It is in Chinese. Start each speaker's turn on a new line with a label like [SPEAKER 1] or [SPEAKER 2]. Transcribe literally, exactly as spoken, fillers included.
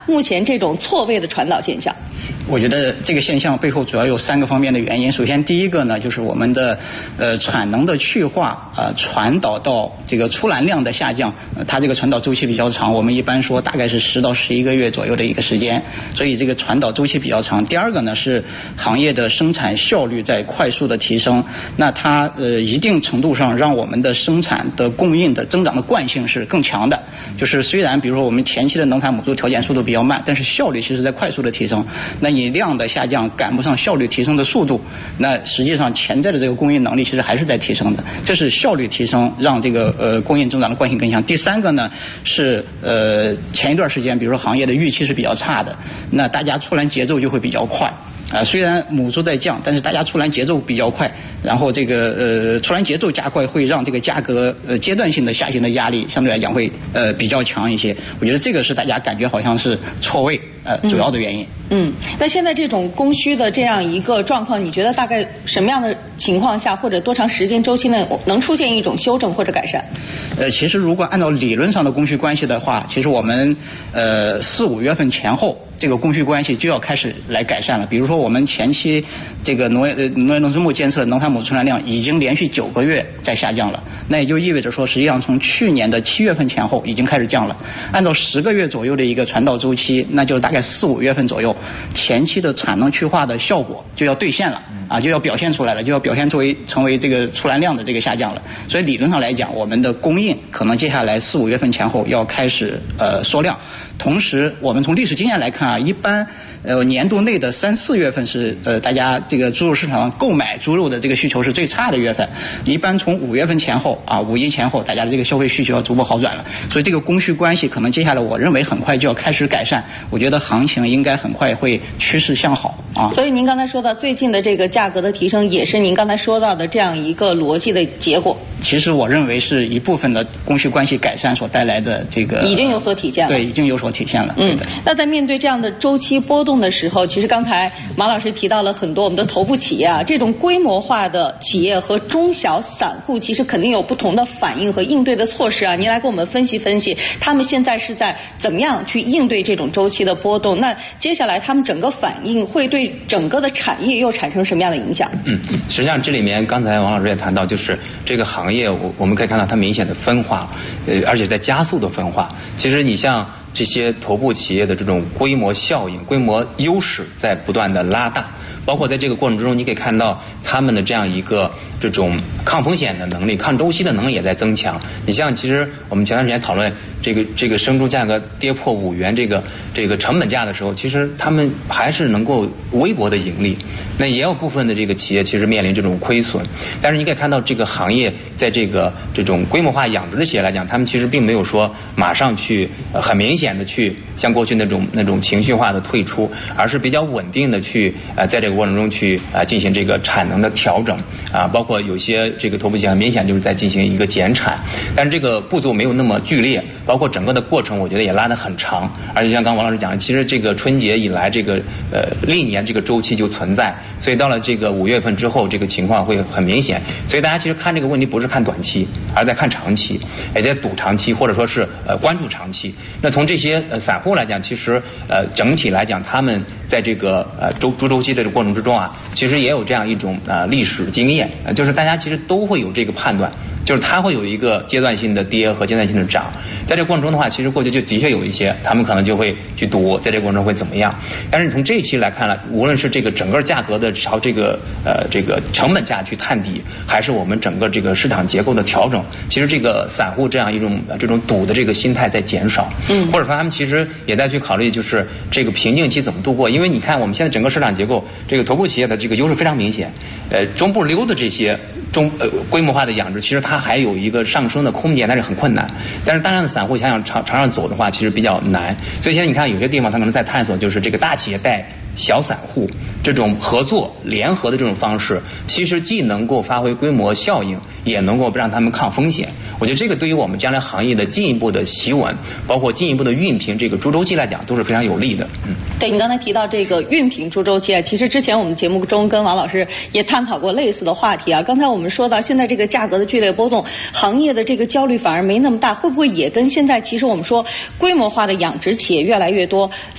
[SPEAKER 1] 目前这种错位的传导现象？
[SPEAKER 2] 我觉得这个现象背后主要有三个方面的原因。首先，第一个呢，就是我们的呃产能的去化呃传导到这个出栏量的下降，呃，它这个传导周期比较长，我们一般说大概是十到十一个月左右的一个时间，所以这个传导周期比较长。第二个呢是行业的生产效率在快速的提升，那它呃一定程度上让我们的生产的供应的增长的惯性是更强的。就是虽然比如说我们前期的能产母猪调减速度比较慢，但是效率其实在快速的提升。那你量的下降赶不上效率提升的速度，那实际上潜在的这个供应能力其实还是在提升的。这是效率提升让这个呃供应增长的惯性更强。第三个呢是呃前一段时间比如说行业的预期是比较差的，那大家出栏节奏就会比较快。啊、呃，虽然母猪在降，但是大家出栏节奏比较快，然后这个呃出栏节奏加快会让这个价格呃阶段性的下行的压力相对来讲会呃比较强一些。我觉得这个是大家感觉好像是错位呃主要的原因。
[SPEAKER 1] 嗯，那现在这种供需的这样一个状况，你觉得大概什么样的情况下或者多长时间周期内能出现一种修正或者改善？
[SPEAKER 2] 呃，其实如果按照理论上的供需关系的话，其实我们呃四五月份前后这个供需关系就要开始来改善了。比如说我们前期这个农业呃农业农村部监测的农产母出栏量已经连续九个月在下降了，那也就意味着说，实际上从去年的七月份前后已经开始降了。按照十个月左右的一个传导周期，那就大概四五月份左右，前期的产能去化的效果就要兑现了啊，就要表现出来了，就要表现作为成为这个出栏量的这个下降了。所以理论上来讲，我们的供应可能接下来四五月份前后要开始呃缩量。同时，我们从历史经验来看啊，一般呃年度内的三四月份是呃大家这个猪肉市场上购买猪肉的这个需求是最差的月份。一般从五月份前后啊，五一前后，大家的这个消费需求要逐步好转了。所以这个供需关系可能接下来我认为很快就要开始改善。我觉得行情应该很快会趋势向好啊。
[SPEAKER 1] 所以您刚才说到最近的这个价格的提升，也是您刚才说到的这样一个逻辑的结果。
[SPEAKER 2] 其实我认为是一部分的供需关系改善所带来的这个
[SPEAKER 1] 已经有所体现了。
[SPEAKER 2] 对，已经有所体现了。
[SPEAKER 1] 嗯，那在面对这样的周期波动的时候，其实刚才马老师提到了很多我们的头部企业啊，这种规模化的企业和中小散户其实肯定有不同的反应和应对的措施啊。您来给我们分析分析，他们现在是在怎么样去应对这种周期的波动？那接下来他们整个反应会对整个的产业又产生什么样的影响？
[SPEAKER 3] 嗯，实际上这里面刚才王老师也谈到，就是这个行业我我们可以看到它明显的分化，呃，而且在加速的分化。其实你像这些头部企业的这种规模效应、规模优势在不断的拉大，包括在这个过程之中，你可以看到他们的这样一个这种抗风险的能力、抗周期的能力也在增强。你像其实我们前段时间讨论这个这个生猪价格跌破五元这个这个成本价的时候，其实他们还是能够微薄的盈利。那也有部分的这个企业其实面临这种亏损，但是你可以看到这个行业在这个这种规模化养殖的企业来讲，他们其实并没有说马上去、呃、很明显的去像过去那种那种情绪化的退出，而是比较稳定的去呃在这个过程中去呃进行这个产能的调整啊、呃，包括有些这个头部企业很明显就是在进行一个减产，但是这个步骤没有那么剧烈，包括整个的过程我觉得也拉得很长，而且像刚刚王老师讲的，其实这个春节以来这个呃历年这个周期就存在。所以到了这个五月份之后，这个情况会很明显。所以大家其实看这个问题不是看短期，而在看长期，也在赌长期，或者说是呃关注长期。那从这些呃散户来讲，其实呃整体来讲，他们在这个呃周猪周期的这个过程之中啊，其实也有这样一种呃历史经验，呃就是大家其实都会有这个判断。就是它会有一个阶段性的跌和阶段性的涨，在这个过程中的话，其实过去就的确有一些，他们可能就会去赌，在这个过程中会怎么样。但是从这一期来看了，无论是这个整个价格的朝这个呃这个成本价去探底，还是我们整个这个市场结构的调整，其实这个散户这样一种这种赌的这个心态在减少，嗯，或者说他们其实也在去考虑，就是这个瓶颈期怎么度过。因为你看我们现在整个市场结构，这个头部企业的这个优势非常明显，呃，中部溜的这些中呃规模化的养殖，其实它还有一个上升的空间，但是很困难。但是大量的散户想想长长上走的话，其实比较难。所以现在你看有些地方它可能在探索，就是这个大企业带小散户这种合作联合的这种方式，其实既能够发挥规模效应，也能够让他们抗风险。我觉得这个对于我们将来行业的进一步的企稳，包括进一步的熨平这个猪周期来讲，都是非常有利的。嗯，
[SPEAKER 1] 对，你刚才提到这个熨平猪周期啊，其实之前我们节目中跟王老师也探讨过类似的话题啊。刚才我们说到现在这个价格的剧烈波动，行业的这个焦虑反而没那么大，会不会也跟现在其实我们说规模化的养殖企业越来越多，